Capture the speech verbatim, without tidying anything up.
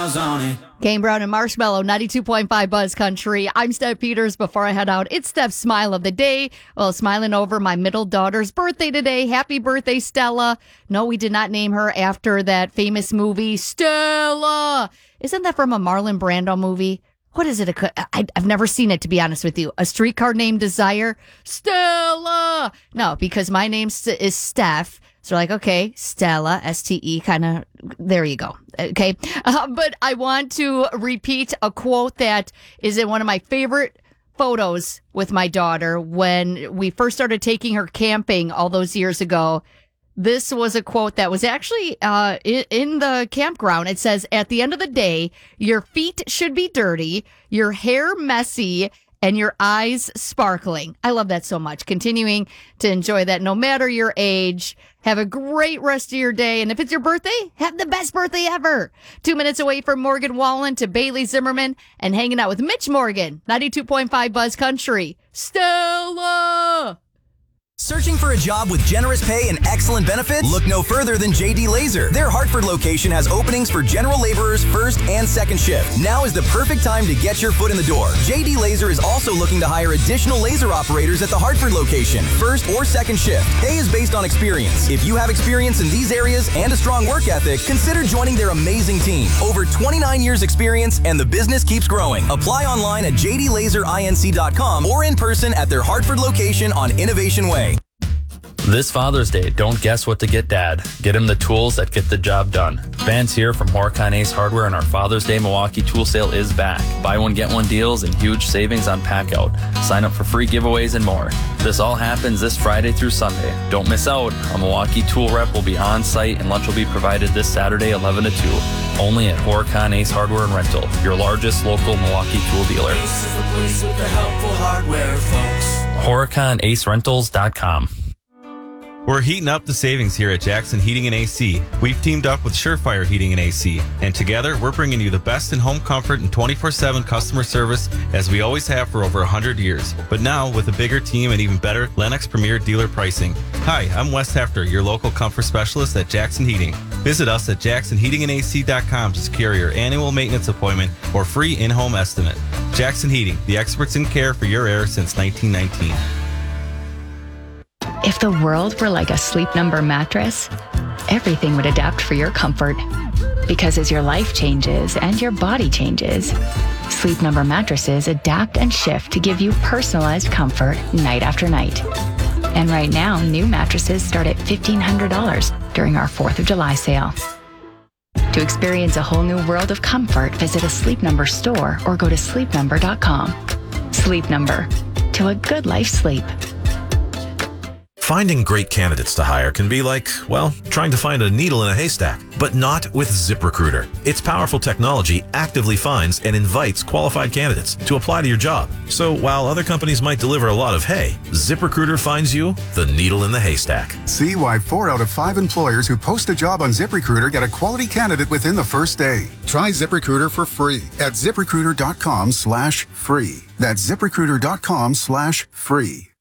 miles on it. Kane Brown and Marshmallow, ninety-two point five Buzz Country. I'm Steph Peters. Before I head out, it's Steph's smile of the day. Well, smiling over my middle daughter's birthday today. Happy birthday, Stella. No, we did not name her after that famous movie, Stella. Isn't that from a Marlon Brando movie? What is it? I, I've never seen it, to be honest with you. A Streetcar Named Desire? Stella! No, because my name is Steph. So like, okay, Stella, S T E, kind of, there you go. Okay. Uh, but I want to repeat a quote that is in one of my favorite photos with my daughter when we first started taking her camping all those years ago. This was a quote that was actually uh, in, in the campground. It says, at the end of the day, your feet should be dirty, your hair messy, and your eyes sparkling. I love that so much. Continuing to enjoy that no matter your age. Have a great rest of your day. And if it's your birthday, have the best birthday ever. Two minutes away from Morgan Wallen to Bailey Zimmerman and hanging out with Mitch Morgan. ninety-two point five Buzz Country. Stella! Searching for a job with generous pay and excellent benefits? Look no further than J D Laser. Their Hartford location has openings for general laborers first and second shift. Now is the perfect time to get your foot in the door. J D Laser is also looking to hire additional laser operators at the Hartford location, first or second shift. Pay is based on experience. If you have experience in these areas and a strong work ethic, consider joining their amazing team. Over twenty-nine years experience and the business keeps growing. Apply online at j d laser inc dot com or in person at their Hartford location on Innovation Way. This Father's Day, don't guess what to get Dad. Get him the tools that get the job done. Vance here from Horicon Ace Hardware, and our Father's Day Milwaukee tool sale is back. Buy one, get one deals and huge savings on pack-out. Sign up for free giveaways and more. This all happens this Friday through Sunday. Don't miss out. A Milwaukee tool rep will be on site, and lunch will be provided this Saturday, eleven to two. Only at Horicon Ace Hardware and Rental, your largest local Milwaukee tool dealer. Ace is the place with the helpful hardware, folks. Horicon Ace Rentals dot com. We're heating up the savings here at Jackson Heating and A C. We've teamed up with Surefire Heating and A C, and together we're bringing you the best in home comfort and twenty-four seven customer service as we always have for over one hundred years. But now with a bigger team and even better Lennox Premier dealer pricing. Hi, I'm Wes Hefter, your local comfort specialist at Jackson Heating. Visit us at jackson heating and a c dot com to secure your annual maintenance appointment or free in-home estimate. Jackson Heating, the experts in care for your air since nineteen nineteen. If the world were like a Sleep Number mattress, everything would adapt for your comfort. Because as your life changes and your body changes, Sleep Number mattresses adapt and shift to give you personalized comfort night after night. And right now, new mattresses start at fifteen hundred dollars during our fourth of July sale. To experience a whole new world of comfort, visit a Sleep Number store or go to sleep number dot com. Sleep Number. To a good life sleep. Finding great candidates to hire can be like, well, trying to find a needle in a haystack, but not with ZipRecruiter. Its powerful technology actively finds and invites qualified candidates to apply to your job. So while other companies might deliver a lot of hay, ZipRecruiter finds you the needle in the haystack. See why four out of five employers who post a job on ZipRecruiter get a quality candidate within the first day. Try ZipRecruiter for free at ziprecruiter dot com slash free. That's ziprecruiter dot com slash free.